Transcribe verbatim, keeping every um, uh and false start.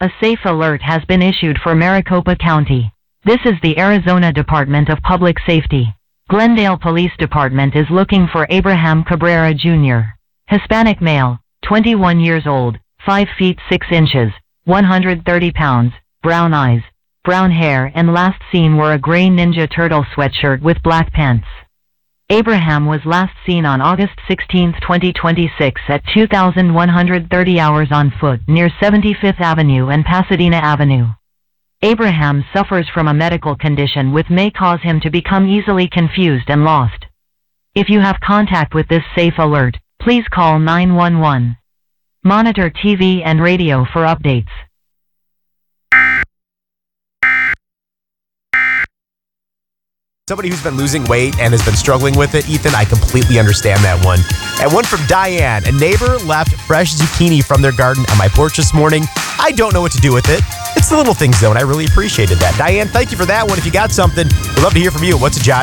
A safe alert has been issued for Maricopa County. This is the Arizona Department of Public Safety. Glendale Police Department is looking for Abraham Cabrera Junior Hispanic male, twenty-one years old, five feet six inches, one hundred thirty pounds, brown eyes, brown hair, and last seen wore a gray Ninja Turtle sweatshirt with black pants. Abraham was last seen on August sixteenth, twenty twenty-six at two thousand one hundred thirty hours on foot near seventy-fifth Avenue and Pasadena Avenue. Abraham suffers from a medical condition which may cause him to become easily confused and lost. If you have contact with this safe alert, please call nine one one. Monitor T V and radio for updates. Somebody who's been losing weight and has been struggling with it, Ethan, I completely understand that one. And one from Diane. A neighbor left fresh zucchini from their garden on my porch this morning. I don't know what to do with it. It's the little things, though, and I really appreciated that. Diane, thank you for that one. If you got something, we'd love to hear from you. What's it, Josh?